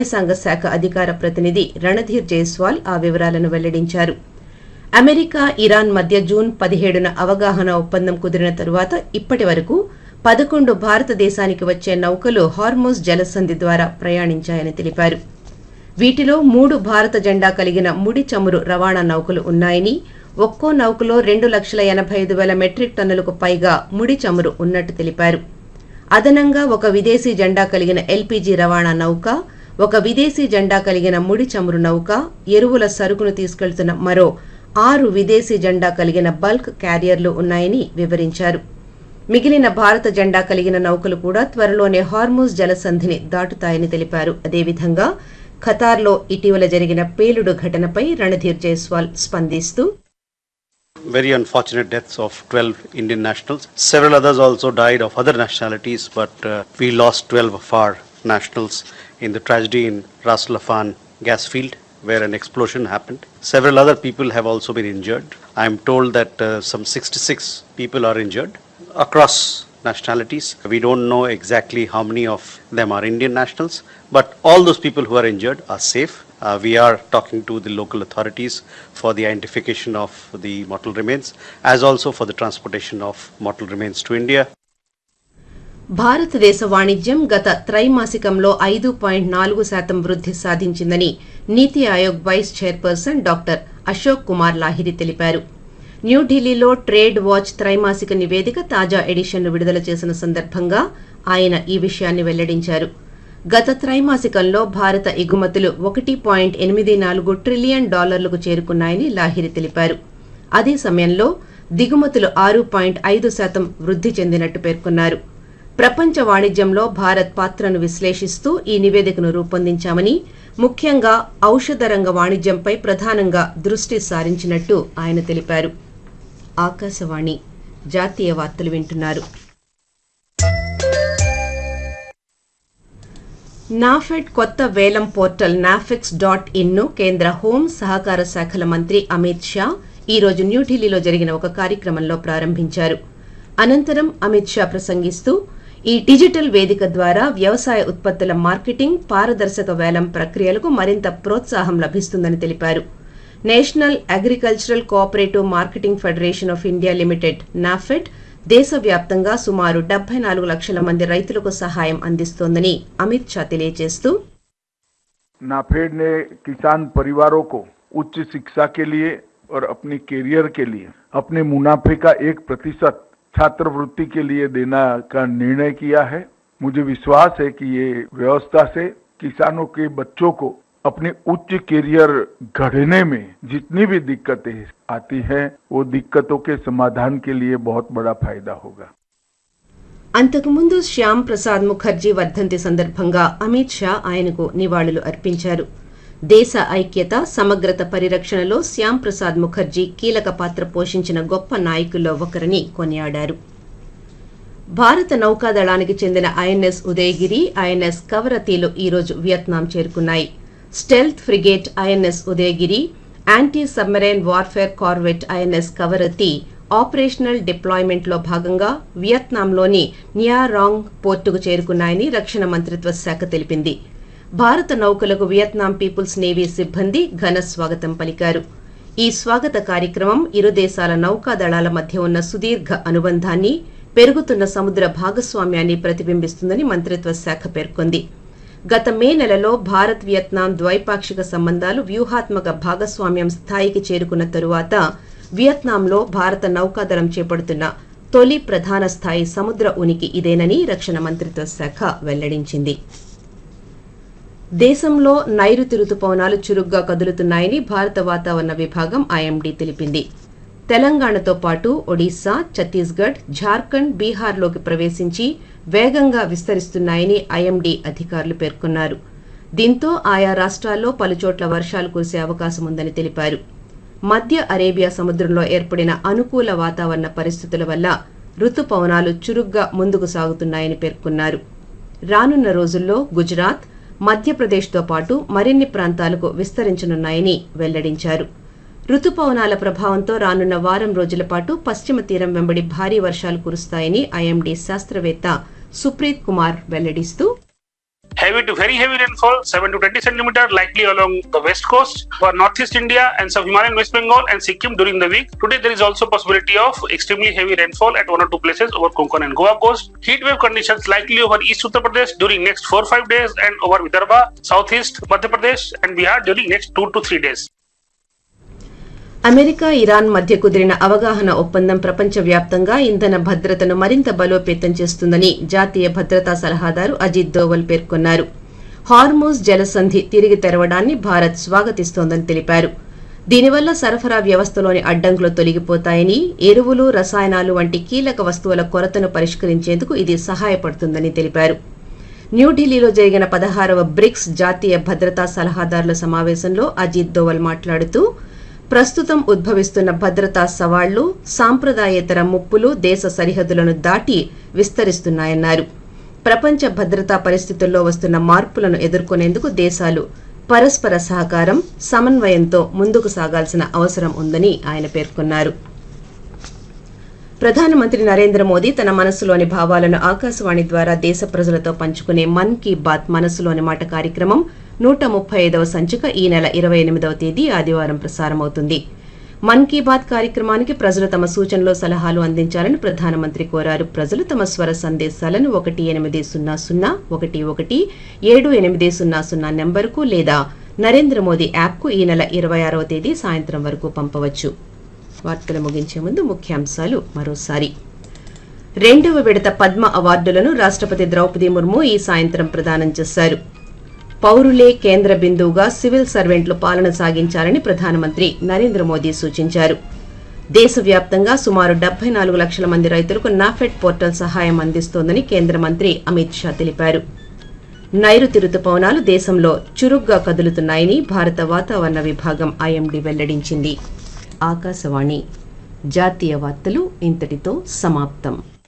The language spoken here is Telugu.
విదేశాంగ శాఖ అధికార ప్రతినిధి రణధీర్ జైస్వాల్ ఆ వివరాలను వెల్లడించారు. అమెరికా, ఇరాన్ మధ్య జూన్ 17న అవగాహన ఒప్పందం కుదిరిన తరువాత ఇప్పటి వరకు 11 భారతదేశానికి వచ్చే నౌకలు హార్ముజ్ జలసంధి ద్వారా ప్రయాణించాయని తెలిపారు. వీటిలో 3 భారత జెండా కలిగిన ముడి చమురు రవాణా నౌకలు ఉన్నాయని, ఒక్కో నౌకలో 2,85,000 మెట్రిక్ టన్నులకు పైగా ముడి చమురు ఉన్నట్టు తెలిపారు. అదనంగా ఒక విదేశీ జెండా కలిగిన ఎల్పీజీ రవాణా నౌక, ఒక విదేశీ జెండా కలిగిన ముడి చమురు నౌక, ఎరువుల సరుకును తీసుకెళ్తున్న మరో 6 విదేశీ జెండా కలిగిన బల్క్ క్యారియర్లు ఉన్నాయని వివరించారు. మిగిలిన భారత జెండా కలిగిన నౌకలు కూడా త్వరలోనే హార్ముజ్ జలసంధిని దాటుతాయని తెలిపారు. అదేవిధంగా ఖతార్లో ఇటీవల జరిగిన పేలుడు ఘటనపై రణధీర్ జైస్వాల్ స్పందిస్తూ, Very unfortunate deaths of 12 Indian nationals. Several others also died of other nationalities, but we lost 12 of our nationals in the tragedy in Ras Laffan gas field, where an explosion happened. Several other people have also been injured. I am told that some 66 people are injured across nationalities. We don't know exactly how many of them are Indian nationals, but all those people who are injured are safe. We are talking to the local authorities for the identification of the mortal remains, as also for the transportation of mortal remains to India. భారతదేశ వాణిజ్యం గత త్రైమాసికంలో 5.4% వృద్ధి సాధించిందని నీతి Aayog vice chairperson doctor Ashok Kumar Lahiri తెలిపారు. న్యూఢిల్లీలో ట్రేడ్ వాచ్ త్రైమాసిక నివేదిక తాజా ఎడిషన్ను విడుదల చేసిన సందర్భంగా ఆయన ఈ విషయాన్ని వెల్లడించారు. గత త్రైమాసికంలో భారత ఎగుమతులు $1.84 ట్రిలియన్ చేరుకున్నాయని లాహిరి తెలిపారు. అదే సమయంలో దిగుమతులు 6.5% వృద్ధి చెందినట్టు పేర్కొన్నారు. ప్రపంచ వాణిజ్యంలో భారత్ పాత్రను విశ్లేషిస్తూ ఈ నివేదికను రూపొందించామని, ముఖ్యంగా ఔషధ రంగ వాణిజ్యంపై ప్రధానంగా దృష్టి సారించినట్టు ఆయన తెలిపారు. ఆకాశవాణి జాతీయ వార్తలు వింటున్నారు. నాఫెడ్ కొత్త వేలం పోర్టల్ nafex.in ను కేంద్ర హోం, సహకార శాఖల మంత్రి అమిత్ షా ఈరోజు న్యూఢిల్లీలో జరిగిన ఒక కార్యక్రమంలో ప్రారంభించారు. అనంతరం అమిత్ షా ప్రసంగిస్తూ, ఈ డిజిటల్ వేదిక ద్వారా వ్యవసాయ ఉత్పత్తుల మార్కెటింగ్, పారదర్శక వేలం ప్రక్రియలకు మరింత ప్రోత్సాహం లభిస్తుందని తెలిపారు. National agricultural cooperative marketing federation of India limited NAFED దేశవ్యాప్తంగా సుమారు 74 లక్షల మంది రైతులకు సహాయం అందిస్తోందని అమిత్ షా తెలియజేస్తూ, नाफेड ने किसान परिवारों को उच्च शिक्षा के लिए और अपने कैरियर के लिए अपने मुनाफे का 1% छात्रवृत्ति के लिए देना का निर्णय किया है. मुझे विश्वास है कि ये व्यवस्था से किसानों के बच्चों को अपने उच्च कैरियर गढ़ने में जितनी भी दिक्कतें आती हैं, वो दिक्कतों के समाधान के लिए बहुत बड़ा फायदा होगा. అంతకుముందు శ్యామ్ ప్రసాద్ ముఖర్జీ వర్ధంతి సందర్భంగా అమిత్ షా ఆయనకు నివాళులు అర్పించారు. దేశ ఐక్యత, సమగ్రత పరిరక్షణలో శ్యామ్ ప్రసాద్ ముఖర్జీ కీలక పాత్ర పోషించిన గొప్ప నాయకుల్లో ఒకరని కొనియాడారు. భారత నౌకాదళానికి చెందిన ఐఎన్ఎస్ ఉదయగిరి, ఐఎన్ఎస్ కవరతీలు ఈరోజు వియత్నాం చేరుకున్నాయి. Stealth frigate INS Udayagiri, anti submarine warfare corvette INS Kavaratti operational డిప్లాయ్మెంట్లో భాగంగా వియత్నాంలోని నియారాంగ్ పోర్టుకు చేరుకున్నాయని రక్షణ మంత్రిత్వ శాఖ తెలిపింది. భారత నౌకలకు వియత్నాం పీపుల్స్ నేవీ సిబ్బంది ఘన స్వాగతం పలికారు. ఈ స్వాగత కార్యక్రమం ఇరు దేశాల నౌకాదళాల మధ్య ఉన్న సుదీర్ఘ అనుబంధాన్ని, పెరుగుతున్న సముద్ర భాగస్వామ్యాన్ని ప్రతిబింబిస్తుందని మంత్రిత్వ శాఖ పేర్కొంది. గత మే నెలలో భారత్ వియత్నాం ద్వైపాక్షిక సంబంధాలు వ్యూహాత్మక భాగస్వామ్యం స్థాయికి చేరుకున్న తరువాత వియత్నాంలో భారత నౌకాదళం చేపడుతున్న తొలి ప్రధాన స్థాయి సముద్ర ఉనికి ఇదేనని రక్షణ మంత్రిత్వ శాఖ వెల్లడించింది. దేశంలో నైరుతి రుతుపవనాలు చురుగ్గా కదులుతున్నాయని భారత వాతావరణ విభాగం ఐఎండీ తెలిపింది. తెలంగాణతో పాటు ఒడిశా, ఛత్తీస్గఢ్, ఝార్ఖండ్, బీహార్లోకి ప్రవేశించి వేగంగా విస్తరిస్తున్నాయని ఐఎండీ అధికారులు పేర్కొన్నారు. దీంతో ఆయా రాష్ట్రాల్లో పలుచోట్ల వర్షాలు కురిసే అవకాశం ఉందని తెలిపారు. మధ్య అరేబియా సముద్రంలో ఏర్పడిన అనుకూల వాతావరణ పరిస్థితుల వల్ల రుతుపవనాలు చురుగ్గా ముందుకు సాగుతున్నాయని పేర్కొన్నారు. రానున్న రోజుల్లో గుజరాత్, మధ్యప్రదేశ్తో పాటు మరిన్ని ప్రాంతాలకు విస్తరించనున్నాయని వెల్లడించారు. రుతుపవనాల ప్రభావంతో రానున్న వారం రోజుల పాటు పశ్చిమ తీరం వెంబడి భారీ వర్షాలు కురుస్తాయని ఐఎండీ శాస్త్రవేత్త Supreet Kumar వెల్లడిస్తూ, heavy to very heavy rainfall, 7 to 20 centimeter, likely along the west coast for northeast India and some Himalayan West Bengal and Sikkim during the week. Today there is also possibility of extremely heavy rainfall at 1 or 2 places over Konkan and Goa coast. Heat wave conditions likely over East Uttar Pradesh during next 4-5 days and over Vidarbha, Southeast Madhya Pradesh and Bihar during next 2 to 3 days. America Iran మధ్య కుదిరిన అవగాహన ఒప్పందం ప్రపంచవ్యాప్తంగా ఇంధన భద్రతను మరింత బలోపేతం చేస్తుందని జాతీయ భద్రతా సలహాదారు అజిత్ దోవల్ పేర్కొన్నారు. హార్మూజ్ జలసంధి తిరిగి తెరవడాన్ని భారత్ స్వాగతిస్తోందని తెలిపారు. దీనివల్ల సరఫరా వ్యవస్థలోని అడ్డంకులు తొలగిపోతాయని, ఎరువులు, రసాయనాలు వంటి కీలక వస్తువుల కొరతను పరిష్కరించేందుకు ఇది సహాయపడుతుందని తెలిపారు. న్యూఢిల్లీలో జరిగిన 16వ బ్రిక్స్ జాతీయ భద్రతా సలహాదారుల సమావేశంలో అజిత్ దోవల్ మాట్లాడుతూ ప్రస్తుతం ఉద్భవిస్తున్న భద్రతా సవాళ్లు, సాంప్రదాయేతర ముప్పులు దేశ సరిహద్దులను దాటి విస్తరిస్తున్నాయన్నారు. ప్రపంచ భద్రతా పరిస్థితుల్లో వస్తున్న మార్పులను ఎదుర్కొనేందుకు దేశాలు పరస్పర సహకారం, సమన్వయంతో ముందుకు సాగాల్సిన అవసరం ఉందని ఆయన పేర్కొన్నారు. ప్రధానమంత్రి నరేంద్ర మోదీ తన మనసులోని భావాలను ఆకాశవాణి ద్వారా దేశ ప్రజలతో పంచుకునే మన్ కీ బాత్ మనసులోని మాట కార్యక్రమం 135వ సంచిక ఈ నెల 28వ తేదీ ఆదివారం ప్రసారమవుతుంది. మన్ కీ బాత్ కార్యక్రమానికి ప్రజలు తమ సూచనలు, సలహాలు అందించాలని ప్రధానమంత్రి కోరారు. ప్రజలు తమ స్వర సందేశాలను 1800-117800 నెంబరుకు లేదా నరేంద్ర మోదీ యాప్కు ఈ నెల 26వ తేదీ సాయంత్రం వరకు పంపవచ్చు. వార్తలు ముగించే ముందు ముఖ్యాంశాలు మరోసారి. 2వ విడత పద్మ అవార్డులను రాష్ట్రపతి ద్రౌపది ముర్ము ఈ సాయంత్రం ప్రదానం చేశారు. పౌరులే కేంద్ర బిందువుగా సివిల్ సర్వెంట్లు పాలన సాగించాలని ప్రధానమంత్రి నరేంద్ర మోదీ సూచించారు. దేశవ్యాప్తంగా సుమారు 74 లక్షల మంది రైతులకు నాఫెడ్ పోర్టల్ సహాయం అందిస్తోందని కేంద్ర మంత్రి అమిత్ షా తెలిపారు. నైరుతి రుతుపవనాలు దేశంలో చురుగ్గా కదులుతున్నాయని భారత వాతావరణ విభాగం ఐఎండీ వెల్లడించింది. ఆకాశవాణి జాతీయ వార్తలు ఇంతటితో సమాప్తం.